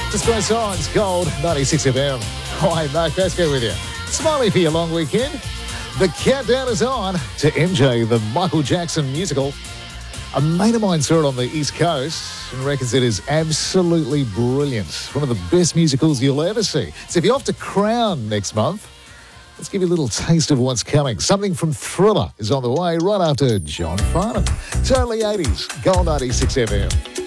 Display Signs, Gold, 96 FM. Hi, Mark Pascoe with you. Smiley for your long weekend. The countdown is on to MJ, the Michael Jackson musical. A mate of mine saw it on the East Coast and reckons it is absolutely brilliant. One of the best musicals you'll ever see. So if you're off to Crown next month, let's give you a little taste of what's coming. Something from Thriller is on the way right after John Farnham. Totally 80s, Gold 96 FM.